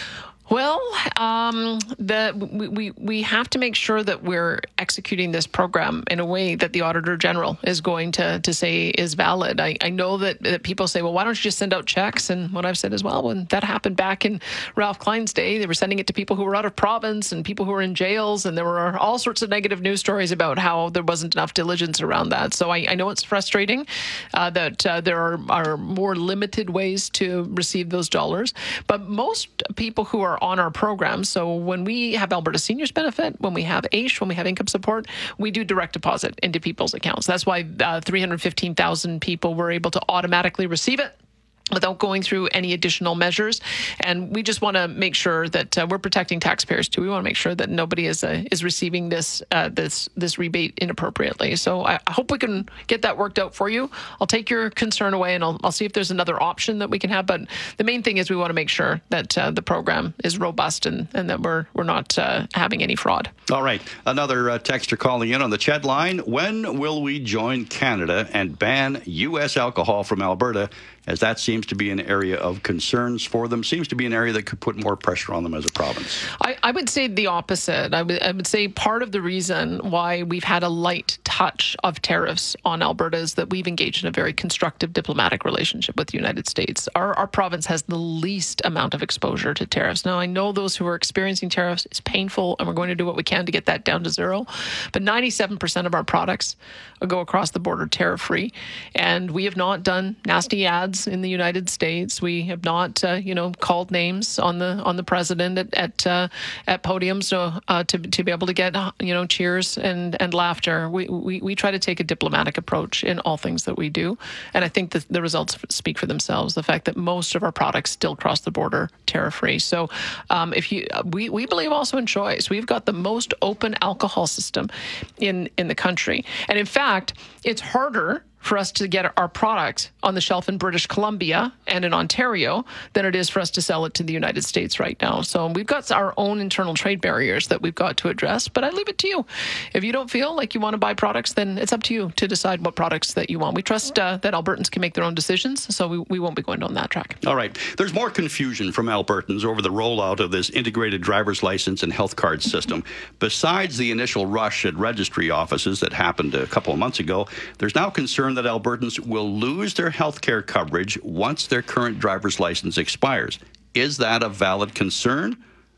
S14: Well, um, the, we, we we have to make sure that we're executing this program in a way that the Auditor General is going to, to say is valid. I, I know that, that people say, well, why don't you just send out checks? And what I've said as well, when that happened back in Ralph Klein's day, they were sending it to people who were out of province and people who were in jails, and there were all sorts of negative news stories about how there wasn't enough diligence around that. So I, I know it's frustrating uh, that uh, there are, are more limited ways to receive those dollars, but most people who are on our program. So when we have Alberta Seniors Benefit, when we have A I S H, when we have income support, we do direct deposit into people's accounts. That's why uh, three hundred fifteen thousand people were able to automatically receive it without going through any additional measures. And we just want to make sure that uh, we're protecting taxpayers too. We want to make sure that nobody is uh, is receiving this uh, this this rebate inappropriately. So I, I hope we can get that worked out for you. I'll take your concern away, and I'll, I'll see if there's another option that we can have. But the main thing is we want to make sure that uh, the program is robust and, and that we're we're not uh, having any fraud.
S12: All right. Another uh, texter calling in on the chat line. When will we join Canada and ban U S alcohol from Alberta, as that seems to be an area of concerns for them, seems to be an area that could put more pressure on them as a province?
S14: I, I would say the opposite. I would, I would say part of the reason why we've had a light touch of tariffs on Alberta is that we've engaged in a very constructive diplomatic relationship with the United States. Our, our province has the least amount of exposure to tariffs. Now, I know those who are experiencing tariffs, it's painful, and we're going to do what we can to get that down to zero. But ninety-seven percent of our products go across the border tariff-free, and we have not done nasty ads in the United States. We have not, uh, you know, called names on the on the president at at, uh, at podiums so, uh, to to be able to get, you know, cheers and and laughter. We, we we try to take a diplomatic approach in all things that we do, and I think that the results speak for themselves. The fact that most of our products still cross the border tariff free. So, um, if you we we believe also in choice. We've got the most open alcohol system in in the country, and in fact, it's harder for us to get our product on the shelf in British Columbia and in Ontario than it is for us to sell it to the United States right now. So we've got our own internal trade barriers that we've got to address, but I leave it to you. If you don't feel like you want to buy products, then it's up to you to decide what products that you want. We trust uh, that Albertans can make their own decisions, so we, we won't be going down that track.
S12: All right. There's more confusion from Albertans over the rollout of this integrated driver's license and health card system. Besides the initial rush at registry offices that happened a couple of months ago, there's now concern that Albertans will lose their health care coverage once their current driver's license expires. Is that a valid concern?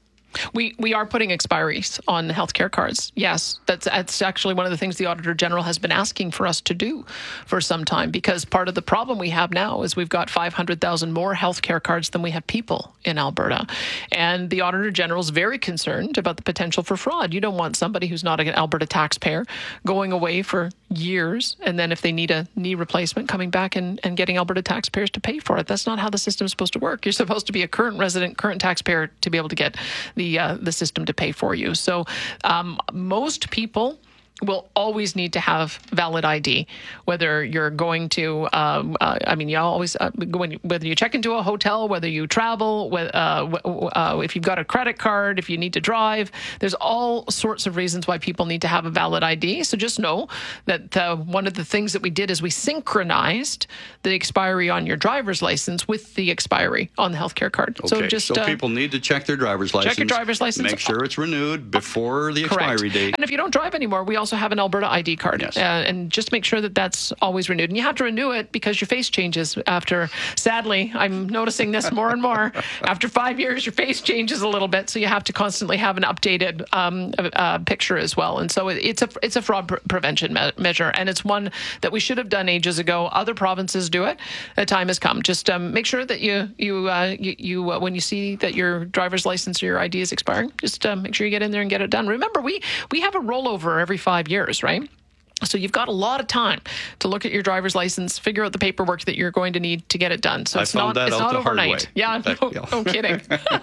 S14: We we are putting expiries on healthcare cards. Yes, that's that's actually one of the things the Auditor General has been asking for us to do for some time, because part of the problem we have now is we've got five hundred thousand more healthcare cards than we have people in Alberta. And the Auditor General is very concerned about the potential for fraud. You don't want somebody who's not an Alberta taxpayer going away for years, and then if they need a knee replacement, coming back and, and getting Alberta taxpayers to pay for it. That's not how the system is supposed to work. You're supposed to be a current resident, current taxpayer to be able to get the The, uh, the system to pay for you. So um, most people will always need to have valid I D, whether you're going to, um, uh, I mean, you always, uh, when you, whether you check into a hotel, whether you travel, whether, uh, uh, if you've got a credit card, if you need to drive, there's all sorts of reasons why people need to have a valid I D. So just know that uh, one of the things that we did is we synchronized the expiry on your driver's license with the expiry on the healthcare card.
S12: Okay,
S14: so just
S12: so
S14: uh,
S12: people need to check their driver's license.
S14: Check your driver's license.
S12: Make sure it's renewed before the
S14: Correct.
S12: expiry date.
S14: And if you don't drive anymore, we also have an Alberta I D card.
S12: Yes.
S14: Uh, and just make sure that that's always renewed. And you have to renew it because your face changes after, sadly, I'm noticing this more and more. After five years, your face changes a little bit. So you have to constantly have an updated um, uh, picture as well. And so it's a it's a fraud pre- prevention me- measure. And it's one that we should have done ages ago. Other provinces do it. The time has come. Just um, make sure that you, you, uh, you, you uh, when you see that your driver's license or your I D is expiring, just uh, make sure you get in there and get it done. Remember, we, we have a rollover every five years, right? So you've got a lot of time to look at your driver's license, figure out the paperwork that you're going to need to get it done. So
S12: I
S14: it's
S12: found
S14: not
S12: that
S14: it's
S12: out
S14: not
S12: the hard
S14: overnight.
S12: way.
S14: Yeah, no, no kidding.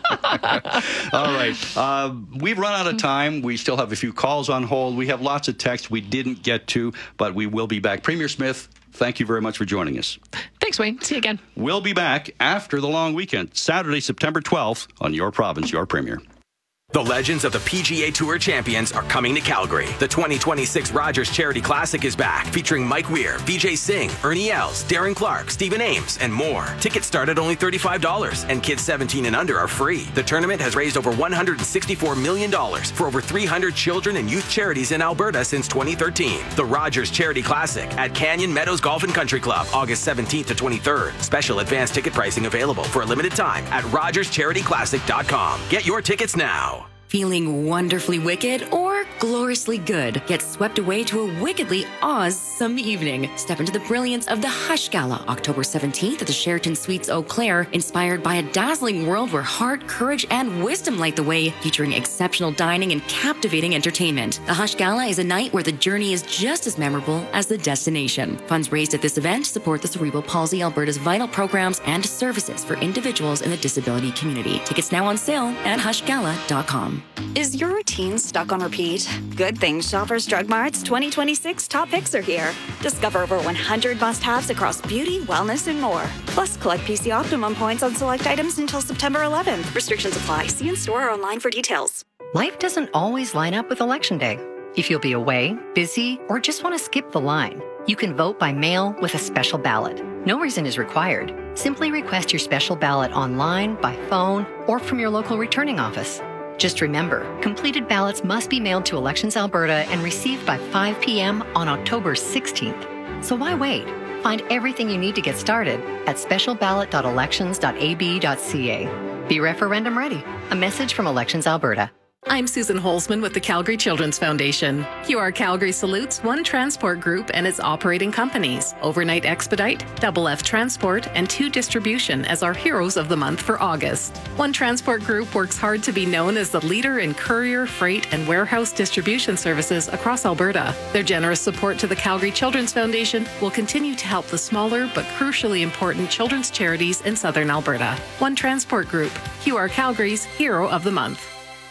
S12: All right. Uh, we've run out of time. We still have a few calls on hold. We have lots of texts we didn't get to, but we will be back. Premier Smith, thank you very much for joining us.
S14: Thanks, Wayne. See you again.
S12: We'll be back after the long weekend, Saturday, September twelfth, on Your Province, Your Premier.
S3: The legends of the P G A Tour champions are coming to Calgary. The twenty twenty-six Rogers Charity Classic is back, featuring Mike Weir, Vijay Singh, Ernie Els, Darren Clark, Stephen Ames, and more. Tickets start at only thirty-five dollars, and kids seventeen and under are free. The tournament has raised over one hundred sixty-four million dollars for over three hundred children and youth charities in Alberta since twenty thirteen. The Rogers Charity Classic at Canyon Meadows Golf and Country Club, August seventeenth to twenty-third. Special advanced ticket pricing available for a limited time at rogers charity classic dot com. Get your tickets now.
S4: Feeling wonderfully wicked or gloriously good? Get swept away to a wickedly awesome evening. Step into the brilliance of the Hush Gala, October seventeenth at the Sheraton Suites Eau Claire, inspired by a dazzling world where heart, courage, and wisdom light the way, featuring exceptional dining and captivating entertainment. The Hush Gala is a night where the journey is just as memorable as the destination. Funds raised at this event support the Cerebral Palsy Alberta's vital programs and services for individuals in the disability community. Tickets now on sale at hush gala dot com.
S5: Is your routine stuck on repeat? Good thing Shoppers Drug Mart's twenty twenty-six top picks are here. Discover over one hundred must-haves across beauty, wellness, and more. Plus, collect P C Optimum points on select items until September eleventh. Restrictions apply. See in-store or online for details.
S6: Life doesn't always line up with Election Day. If you'll be away, busy, or just want to skip the line, you can vote by mail with a special ballot. No reason is required. Simply request your special ballot online, by phone, or from your local returning office. Just remember, completed ballots must be mailed to Elections Alberta and received by five p.m. on October sixteenth. So why wait? Find everything you need to get started at special ballot dot elections dot a b dot c a. Be referendum ready. A message from Elections Alberta.
S7: I'm Susan Holzman with the Calgary Children's Foundation. Q R Calgary salutes One Transport Group and its operating companies, Overnight Expedite, Double F Transport, and Two Distribution as our heroes of the month for August. One Transport Group works hard to be known as the leader in courier, freight, and warehouse distribution services across Alberta. Their generous support to the Calgary Children's Foundation will continue to help the smaller but crucially important children's charities in southern Alberta. One Transport Group, Q R Calgary's Hero of the Month.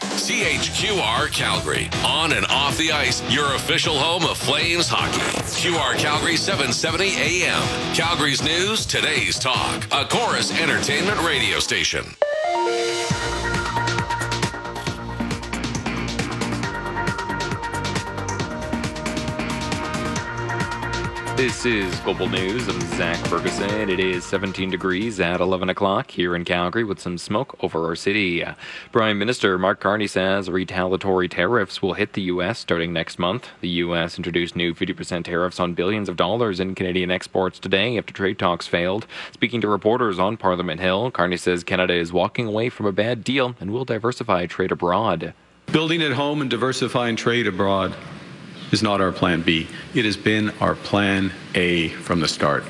S8: C H Q R Calgary. On and off the ice, your official home of Flames hockey. Q R Calgary seven seventy A M. Calgary's news, today's talk. A Chorus Entertainment radio station.
S9: This is Global News. I'm Zach Ferguson. It is seventeen degrees at eleven o'clock here in Calgary with some smoke over our city. Prime Minister Mark Carney says retaliatory tariffs will hit the U S starting next month. The U S introduced new fifty percent tariffs on billions of dollars in Canadian exports today after trade talks failed. Speaking to reporters on Parliament Hill, Carney says Canada is walking away from a bad deal and will diversify trade abroad.
S11: Building at home and diversifying trade abroad is not our plan B. It has been our plan A from the start.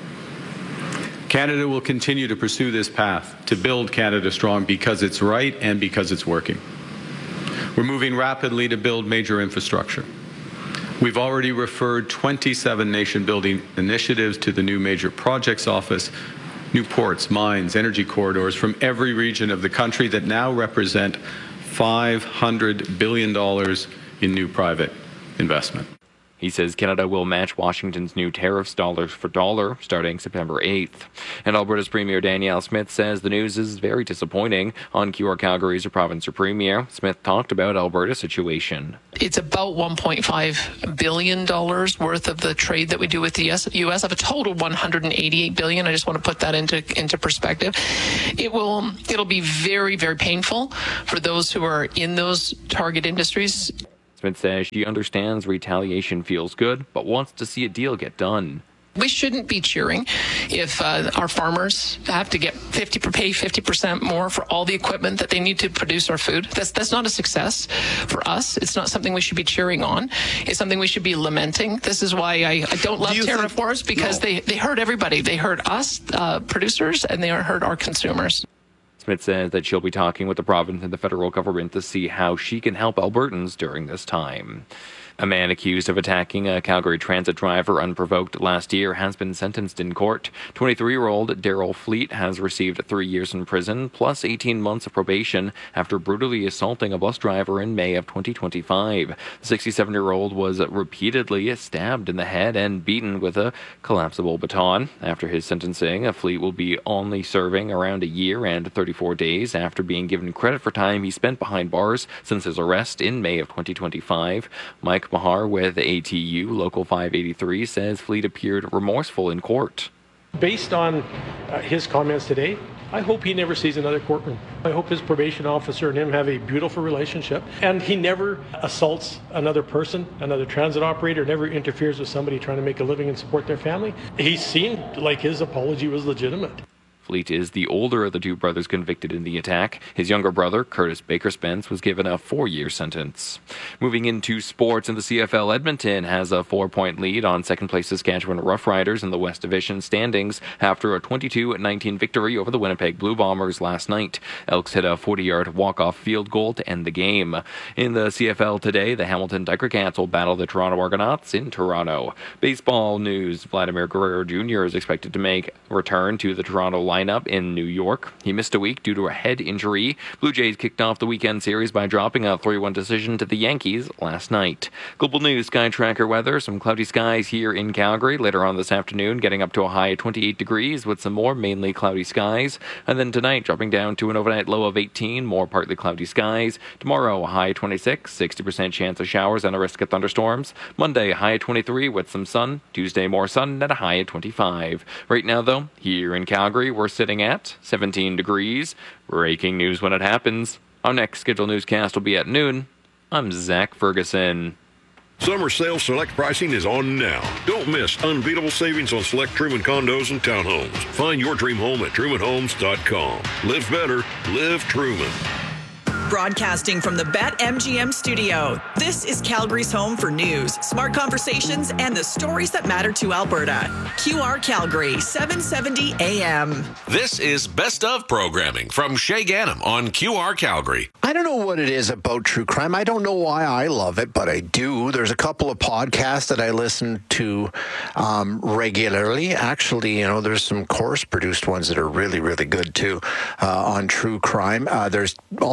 S11: Canada will continue to pursue this path to build Canada strong because it's right and because it's working. We're moving rapidly to build major infrastructure. We've already referred twenty-seven nation-building initiatives to the new Major Projects Office, new ports, mines, energy corridors from every region of the country that now represent five hundred billion dollars in new private investment.
S9: He says Canada will match Washington's new tariffs dollar for dollar starting September eighth. And Alberta's Premier Danielle Smith says the news is very disappointing. On Q R Calgary's province Premier, Smith talked about Alberta's situation.
S14: It's about one point five billion dollars worth of the trade that we do with the U S of a total one hundred eighty-eight billion dollars. I just want to put that into into perspective. It will it'll be very, very painful for those who are in those target industries.
S9: Smith says she understands retaliation feels good, but wants to see a deal get done.
S14: We shouldn't be cheering if uh, our farmers have to get fifty pay fifty percent more for all the equipment that they need to produce our food. That's that's not a success for us. It's not something we should be cheering on. It's something we should be lamenting. This is why I, I don't love Do tariff think, wars because no. they, they hurt everybody. They hurt us, uh, producers, and they hurt our consumers.
S9: Smith says that she'll be talking with the province and the federal government to see how she can help Albertans during this time. A man accused of attacking a Calgary transit driver unprovoked last year has been sentenced in court. twenty-three-year-old Daryl Fleet has received three years in prison plus eighteen months of probation after brutally assaulting a bus driver in May of twenty twenty-five. The sixty-seven-year-old was repeatedly stabbed in the head and beaten with a collapsible baton. After his sentencing, Fleet will be only serving around a year and thirty-four days after being given credit for time he spent behind bars since his arrest in May of twenty twenty-five. Mike Mahar with A T U Local five eighty-three says Fleet appeared remorseful in court.
S13: Based on uh, his comments today, I hope he never sees another courtroom. I hope his probation officer and him have a beautiful relationship, and he never assaults another person, another transit operator, never interferes with somebody trying to make a living and support their family. He seemed like his apology was legitimate.
S9: Fleet is the older of the two brothers convicted in the attack. His younger brother, Curtis Baker Spence, was given a four-year sentence. Moving into sports, in the C F L, Edmonton has a four-point lead on second-place Saskatchewan Roughriders in the West Division standings after a twenty-two nineteen victory over the Winnipeg Blue Bombers last night. Elks hit a forty-yard walk-off field goal to end the game. In the C F L today, the Hamilton Tiger Cats will battle the Toronto Argonauts in Toronto. Baseball news, Vladimir Guerrero Junior is expected to make a return to the Toronto lineup in New York. He missed a week due to a head injury. Blue Jays kicked off the weekend series by dropping a three one decision to the Yankees last night. Global News Sky Tracker weather. Some cloudy skies here in Calgary later on this afternoon, getting up to a high of twenty-eight degrees with some more mainly cloudy skies. And then tonight, dropping down to an overnight low of eighteen, more partly cloudy skies. Tomorrow, a high of twenty-six, sixty percent chance of showers and a risk of thunderstorms. Monday, a high of twenty-three with some sun. Tuesday, more sun at a high of twenty-five. Right now, though, here in Calgary, we're sitting at seventeen degrees. Breaking news when it happens. Our next scheduled newscast will be at noon. I'm Zach Ferguson.
S15: Summer sale select pricing is on now. Don't miss unbeatable savings on select Truman condos and townhomes. Find your dream home at truman homes dot com. Live better. Live Truman.
S16: Broadcasting from the BetMGM studio, this is Calgary's home for news, smart conversations, and the stories that matter to Alberta. Q R Calgary, seven seventy A M.
S8: This is Best of programming from Shay Ganem on Q R Calgary.
S17: I don't know what it is about true crime. I don't know why I love it, but I do. There's a couple of podcasts that I listen to um, regularly. Actually, you know, there's some Chorus-produced ones that are really, really good, too, uh, on true crime. Uh, there's all kinds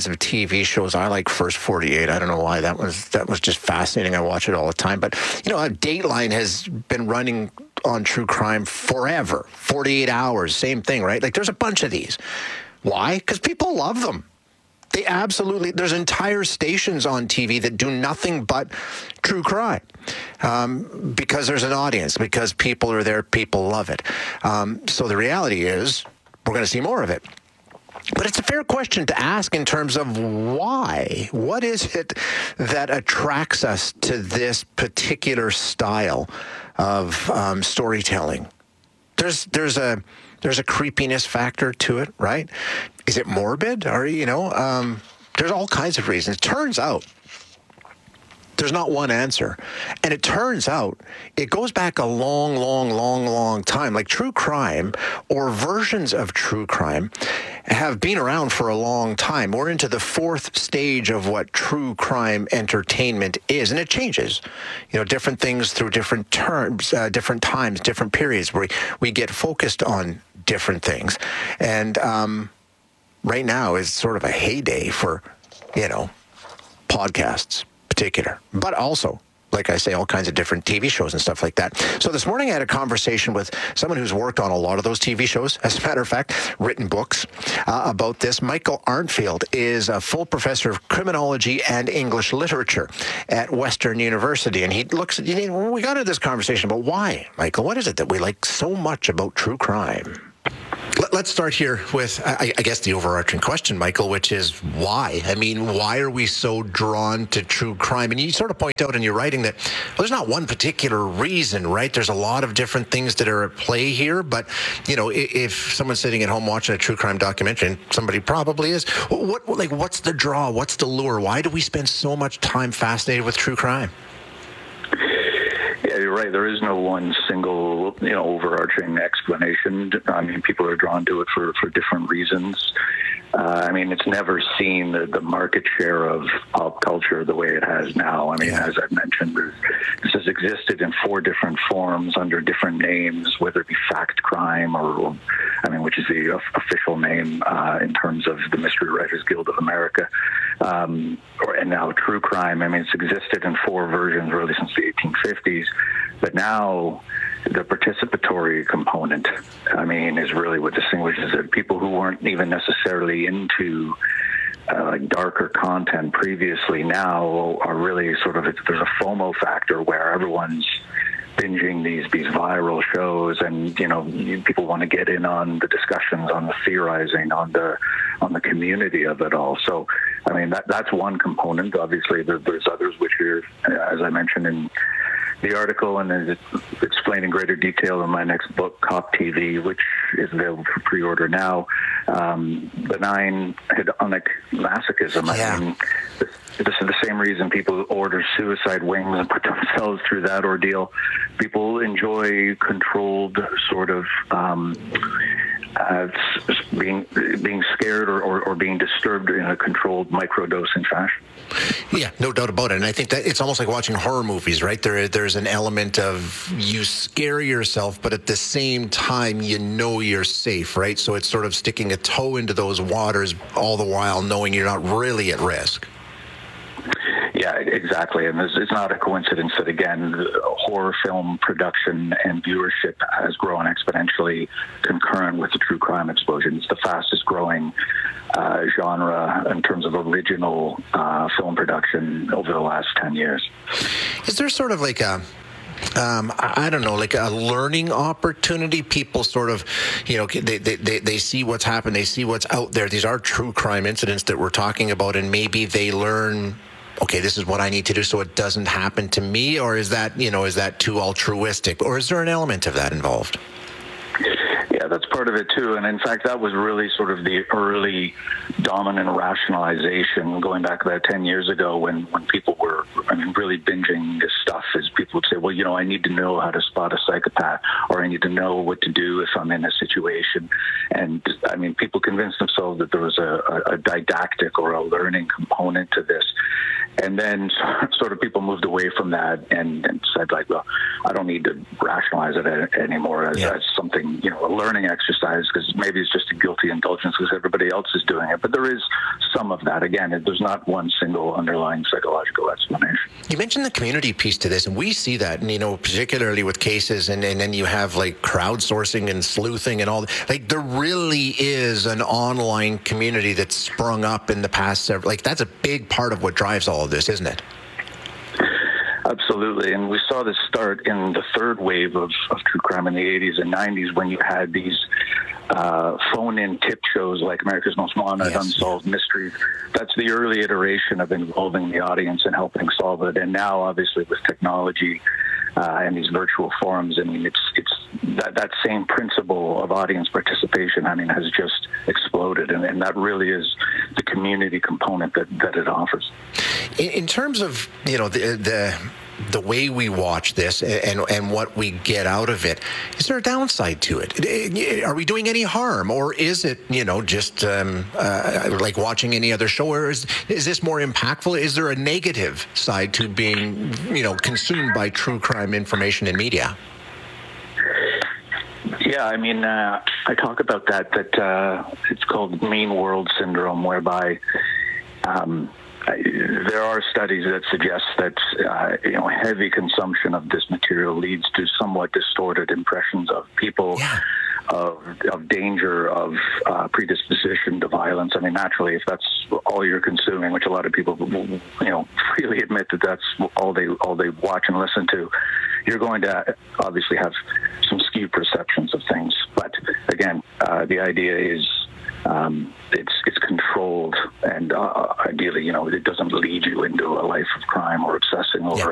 S17: kinds of T V shows. I like First forty-eight. I don't know why. That was that was just fascinating. I watch it all the time. But, you know, Dateline has been running on true crime forever. forty-eight hours, same thing, right? Like, there's a bunch of these. Why? Because people love them. They absolutely, there's entire stations on T V that do nothing but true crime um, because there's an audience, because people are there, people love it. Um, so the reality is we're going to see more of it. But it's a fair question to ask in terms of why. What is it that attracts us to this particular style of um, storytelling? There's there's a there's a creepiness factor to it, right? Is it morbid? Or, you know, um, there's all kinds of reasons. It turns out there's not one answer. And it turns out it goes back a long, long, long, long time. Like true crime or versions of true crime have been around for a long time. We're into the fourth stage of what true crime entertainment is, and it changes. You know, different things through different terms, uh, different times, different periods where we, we get focused on different things. And um, right now is sort of a heyday for, you know, podcasts. Particular, but also, like I say, all kinds of different T V shows and stuff like that. So this morning I had a conversation with someone who's worked on a lot of those T V shows, as a matter of fact, written books uh, about this. Michael Arntfield is a full professor of criminology and English literature at Western University. And he looks at, you know, we got into this conversation about why, Michael, what is it that we like so much about true crime? Let's start here with, I guess, the overarching question, Michael, which is why? I mean, why are we so drawn to true crime? And you sort of point out in your writing that well, there's not one particular reason, right? There's a lot of different things that are at play here. But, you know, if someone's sitting at home watching a true crime documentary, and somebody probably is, what, like, what's the draw? What's the lure? Why do we spend so much time fascinated with true crime?
S1: Yeah, you're right. There is no one single, you know, overarching explanation. I mean, people are drawn to it for, for different reasons. Uh, I mean, it's never seen the, the market share of pop culture the way it has now. I mean, yeah. As I've mentioned, this has existed in four different forms under different names, whether it be fact crime or, I mean, which is the official name uh, in terms of the Mystery Writers Guild of America, um, or, and now true crime. I mean, it's existed in four versions really since the eighteen fifties, but now the participatory component, I mean, is really what distinguishes it. People who weren't even necessarily into uh, like darker content previously now are really sort of, there's a FOMO factor where everyone's binging these these viral shows, and you know, people want to get in on the discussions, on the theorizing, on the on the community of it all. So, I mean, that that's one component. Obviously, there, there's others which are, as I mentioned in the article, and then it's explained in greater detail in my next book, Cop T V, which is available for pre-order now. Um, benign hedonic masochism. Yeah. I mean, this, this is the same reason people order suicide wings and put themselves through that ordeal. People enjoy controlled sort of um, uh, being being scared or, or, or being disturbed in a controlled microdosing fashion.
S17: Yeah, no doubt about it. And I think that it's almost like watching horror movies, right? There, there's an element of you scare yourself, but at the same time, you know you're safe, right? So it's sort of sticking a toe into those waters all the while knowing you're not really at risk.
S1: Yeah, exactly. And it's not a coincidence that, again, horror film production and viewership has grown exponentially concurrent with the true crime explosion. It's the fastest growing uh, genre in terms of original uh, film production over the last ten years.
S17: Is there sort of like a Um, I don't know, like a learning opportunity? People sort of, you know, they, they, they, they see what's happened. They see what's out there. These are true crime incidents that we're talking about, and maybe they learn, okay, this is what I need to do so it doesn't happen to me. Or is that, you know, is that too altruistic? Or is there an element of that involved?
S1: Yeah, that's part of it too. And in fact, that was really sort of the early dominant rationalization going back about ten years ago when, when people were, I mean, really binging this stuff, is people would say, well, you know, I need to know how to spot a psychopath, or I need to know what to do if I'm in a situation. And I mean, people convinced themselves that there was a, a didactic or a learning component to this. And then sort of people moved away from that and, and said, like, well, I don't need to rationalize it anymore as, yeah. as something, you know, a learning learning exercise because maybe it's just a guilty indulgence because everybody else is doing it. But there is some of that. Again, it, there's not one single underlying psychological explanation.
S17: You mentioned the community piece to this, and we see that, and, you know, particularly with cases, and, and then you have like crowdsourcing and sleuthing and all. Like there really is an online community that's sprung up in the past several. Like that's a big part of what drives all of this, isn't it?
S1: Absolutely, and we saw this start in the third wave of, of true crime in the eighties and nineties when you had these uh, phone-in tip shows like America's Most Wanted, yes. Unsolved Mysteries. That's the early iteration of involving the audience and helping solve it. And now, obviously, with technology uh, and these virtual forums, I mean, it's it's that, that same principle of audience participation, I mean, has just exploded, and, and that really is the community component that, that it offers.
S17: In, in terms of, you know, the, the the way we watch this and and what we get out of it, is there a downside to it? Are we doing any harm, or is it, you know, just um, uh, like watching any other show, or is, is this more impactful? Is there a negative side to being, you know, consumed by true crime information and media?
S1: Yeah, I mean, uh, I talk about that, that uh, it's called mean world syndrome, whereby um, there are studies that suggest that uh, you know, heavy consumption of this material leads to somewhat distorted impressions of people, yeah. of, of danger, of uh, predisposition to violence. I mean, naturally, if that's all you're consuming, which a lot of people, you know, freely admit that that's all they all they watch and listen to, you're going to obviously have some skewed perceptions of things. But again, uh, the idea is um, it's it's controlled, and uh, ideally, you know, it doesn't lead you into a life of crime or obsessing over. Yeah.